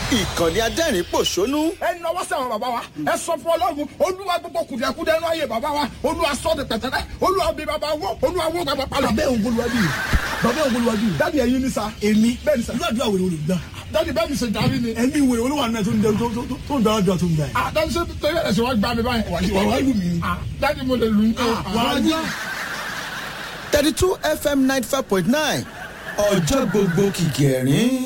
ìkànnì adẹ́rìn pòṣónú. ẹ nọwọ́ sí àwọn bàbá wa ẹ sọ fún ọlọ́run olúwa gbogbo kùdìẹ̀kudẹ inú ayé bàbá wa olúwa sọ de pẹ̀tẹ́lẹ̀ olúwa bí bàbá wọ olúwa wọ bàbá palẹ̀. bàbá òun bolúwájú yìí bàbá òun bolúwájú yìí. dáàdi ẹ̀yin ni sa. èmi bẹ́ẹ̀ ni sa. irú àdúrà wèrè wèrè gbà. dáàdi bẹ́ẹ̀ mi ṣe darí ni. ẹ̀mí wèrè olúwa náà tó ń dára dùn àtúndà yìí. dáàdi ṣe tó yẹ ẹsẹ̀ wá gbá mi báyìí. wà á lù mí. dáàdi mo lè lù ú. 32 FM 95.9 ọjọ́ gbogbo kìkì ẹ̀rín.